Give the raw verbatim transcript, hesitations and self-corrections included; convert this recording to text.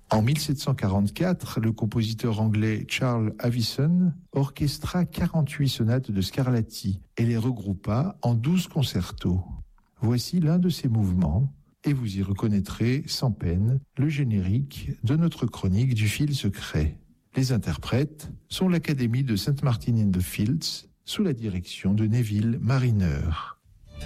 En mille sept cent quarante-quatre, le compositeur anglais Charles Avison orchestra quarante-huit sonates de Scarlatti et les regroupa en douze concertos. Voici l'un de ces mouvements, et vous y reconnaîtrez sans peine le générique de notre chronique du fil secret. Les interprètes sont l'Académie de Saint Martin-in-the-Fields sous la direction de Neville Marriner.